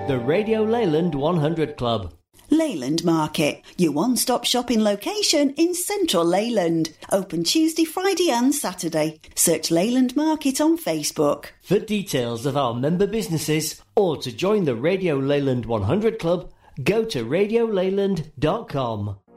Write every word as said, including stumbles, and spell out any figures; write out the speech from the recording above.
The Radio Leyland one hundred Club. Leyland Market, your one-stop shopping location in central Leyland. Open Tuesday, Friday and Saturday. Search Leyland Market on Facebook. For details of our member businesses or to join the Radio Leyland one hundred Club, go to radio leyland dot com.